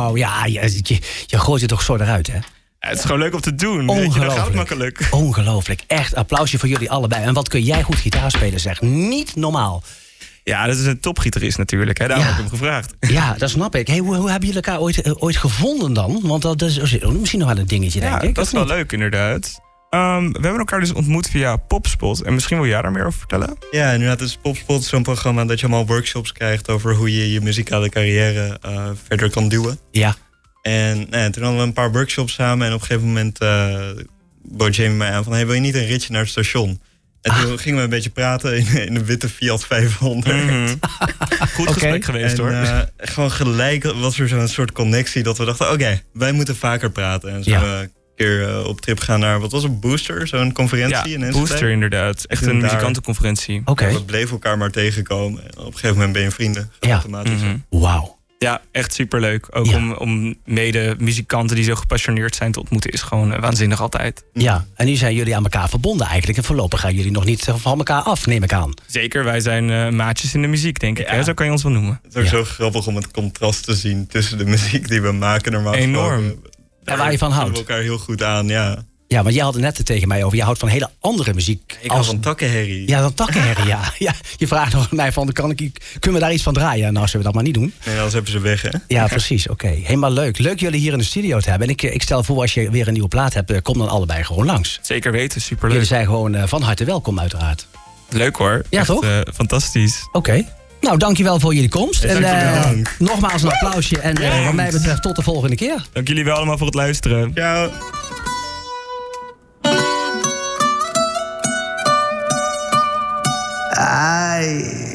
Nou ja, je gooit het toch zo eruit, hè? Ja, het is gewoon leuk om te doen. Weet je, dat gaat makkelijk. Ongelooflijk. Echt applausje voor jullie allebei. En wat kun jij goed gitaar spelen, zeg. Niet normaal. Ja, dat is een topgitarist natuurlijk. Hè? Daarom heb ik hem gevraagd. Ja, dat snap ik. Hey, hoe hebben jullie elkaar ooit gevonden dan? Want dat is misschien nog wel een dingetje, denk ik. Dat is wel leuk, inderdaad. We hebben elkaar dus ontmoet via Popspot. En misschien wil jij daar meer over vertellen? Ja, inderdaad. Dus Popspot is zo'n programma dat je allemaal workshops krijgt over hoe je je muzikale carrière verder kan duwen. Ja. En toen hadden we een paar workshops samen. En op een gegeven moment bood Jamie mij aan van... Hey, wil je niet een ritje naar het station? En toen gingen we een beetje praten in een witte Fiat 500. Goed gesprek geweest, hoor. Gewoon gelijk was er zo'n soort connectie dat we dachten... Oké, wij moeten vaker praten. En zo een keer op trip gaan naar, wat was het, Booster? Zo'n conferentie in Enschede. Booster inderdaad. Echt een muzikantenconferentie. We bleven elkaar maar tegenkomen. En op een gegeven moment ben je vrienden. Automatisch. Wauw. Ja, echt superleuk. Ook om mede-muzikanten die zo gepassioneerd zijn te ontmoeten... is gewoon waanzinnig altijd. Ja, en nu zijn jullie aan elkaar verbonden eigenlijk. En voorlopig gaan jullie nog niet van elkaar af, neem ik aan. Zeker, wij zijn maatjes in de muziek, denk ik. Hè? Zo kan je ons wel noemen. Het is ook zo grappig om het contrast te zien... tussen de muziek die we maken normaal. Enorm. En waar je van houdt. We elkaar heel goed aan, ja. Ja, want jij had het net tegen mij over... je houdt van hele andere muziek. Ik hou van takkenherrie. Ja, van takkenherrie, ja. Je vraagt nog aan mij van... kunnen we daar iets van draaien? Nou, zullen we dat maar niet doen? Nee, anders hebben ze weg, hè? Ja, precies, oké. Helemaal leuk. Leuk jullie hier in de studio te hebben. En ik stel voor, als je weer een nieuwe plaat hebt... kom dan allebei gewoon langs. Zeker weten, superleuk. Jullie zijn gewoon van harte welkom, uiteraard. Leuk hoor. Ja, echt, toch? Fantastisch. Oké. Nou, dankjewel voor jullie komst. En nogmaals een applausje. En wat mij betreft tot de volgende keer. Dank jullie wel allemaal voor het luisteren. Ciao. Ai.